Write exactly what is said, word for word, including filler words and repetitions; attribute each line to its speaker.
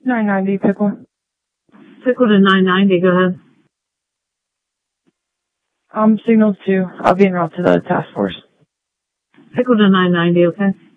Speaker 1: nine ninety, Pickle.
Speaker 2: Pickle to nine ninety, go ahead.
Speaker 1: Um, signal two. I'll be en route to the task force.
Speaker 2: Pickle to nine ninety, okay?